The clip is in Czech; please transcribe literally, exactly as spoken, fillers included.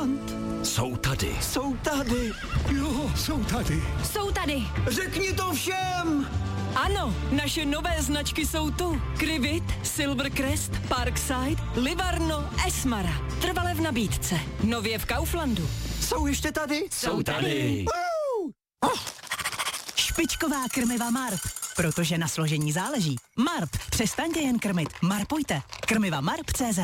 Kaufland. Jsou tady. Jsou tady. Jo, jsou tady. Jsou tady. Řekni to všem. Ano, naše nové značky jsou tu. Krivit, Silvercrest, Parkside, Livarno, Esmara. Trvale v nabídce. Nově v Kauflandu. Jsou ještě tady? Jsou tady. Oh. Špičková krmiva Marp. Protože na složení záleží. Marp. Přestaňte jen krmit. Marpujte. Krmiva Marp tečka cé zet.